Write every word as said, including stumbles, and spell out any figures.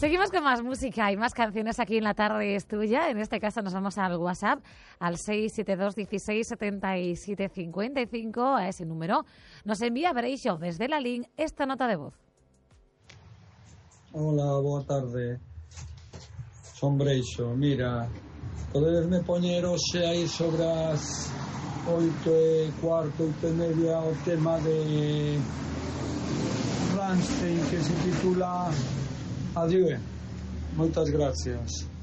Seguimos con más música y más canciones aquí en La Tarde es Tuya. En este caso nos vamos al WhatsApp, al seis siete dos, dieciséis, setenta y siete, cincuenta y cinco. A ese número nos envía Breixo desde la link esta nota de voz. Hola, boa tarde. Son Breixo. Mira, podedesme poñer hoxe aí sobre as oito e cuarto, oito e media o tema de Rammstein que se titula Adieu. Moitas gracias.